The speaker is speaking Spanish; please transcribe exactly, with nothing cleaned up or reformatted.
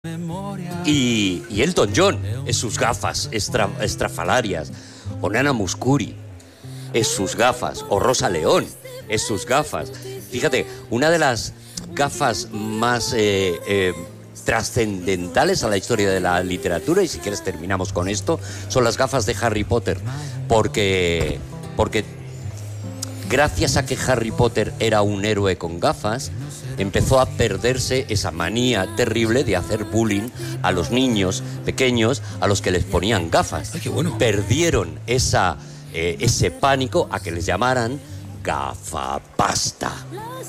Y, y Elton John, es sus gafas estra, estrafalarias, o Nana Mouskouri, es sus gafas, o Rosa León, es sus gafas. Fíjate, una de las gafas más eh, eh, trascendentales a la historia de la literatura, y si quieres terminamos con esto, son las gafas de Harry Potter, porque, porque gracias a que Harry Potter era un héroe con gafas, empezó a perderse esa manía terrible de hacer bullying a los niños pequeños a los que les ponían gafas. Ay, qué bueno. Perdieron esa, eh, ese pánico a que les llamaran gafapasta.